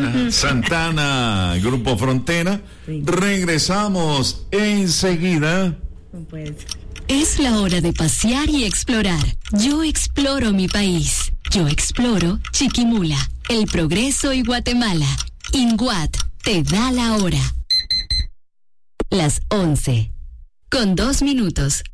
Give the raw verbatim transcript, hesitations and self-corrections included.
Santana, Santana, Grupo Frontera. Sí. Regresamos enseguida. No puede ser. Es la hora de pasear y explorar. Yo exploro mi país. Yo exploro Chiquimula, El Progreso y Guatemala. INGUAT te da la hora. Las once, con dos minutos.